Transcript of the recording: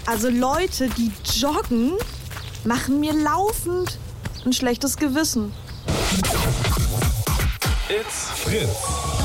Also Leute, die joggen, machen mir laufend ein schlechtes Gewissen. It's Fritz.